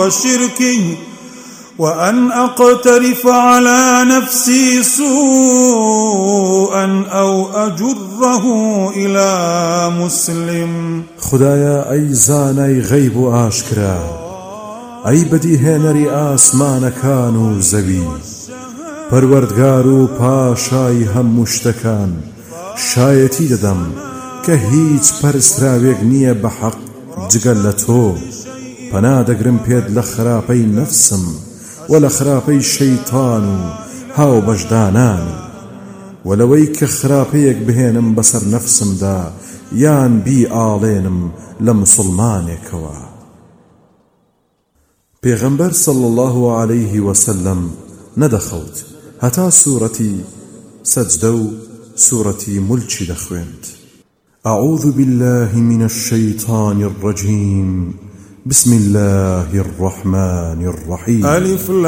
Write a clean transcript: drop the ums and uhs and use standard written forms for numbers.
وشركه وأن أقترف على نفسي سوءا أو أجره إلى مسلم. خدايا أي زاني غيب آشكرا، أي بديهێنەری ئاسمانەکان و زەوی، پەروەردگار و پاشای هەموو شتەکان، شایەتی دەدەم کە هیچ پەرستراوێک نییە بە حەق جگەل لە تۆ. پەنا دەگرم پێت لە خراپەی نەفسم و لە خراپەی شەیتان و هاو بەشدانان و لەوەی کە خراپەیەک بهێنم بەسەر نەفسمدا یان بی ئاڵێنم لە مسلمانێکەوە. پێغەمبەر صلی الله عليه وسلم نەدەخەوت هەتا سوورەتی سەجدە و سوورەتی مولکی دەخوێند. أعوذ بالله من الشيطان الرجيم بسم الله الرحمن الرحيم.